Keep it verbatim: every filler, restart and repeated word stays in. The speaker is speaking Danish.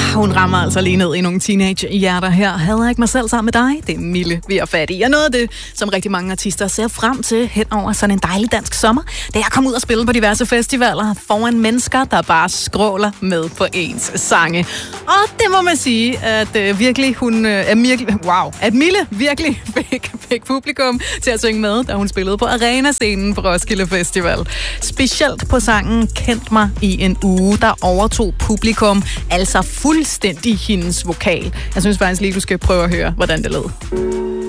hun rammer altså lige ned i nogle teenage-hjerter her. Havde jeg ikke mig selv sammen med dig? Det er Mille, vi er fat i. Og noget af det, som rigtig mange artister ser frem til hen over sådan en dejlig dansk sommer, det er at komme ud og spille på diverse festivaler foran mennesker, der bare skråler med på ens sange. Og det må man sige, at øh, virkelig hun øh, er virkelig, wow, at Mille virkelig fik, fik publikum til at synge med, da hun spillede på Arena-scenen på Roskilde Festival. Specielt på sangen Kendt mig i en uge, der overtog publikum, altså fuldstændig hendes vokal. Jeg synes faktisk lige, du skal prøve at høre, hvordan det lød.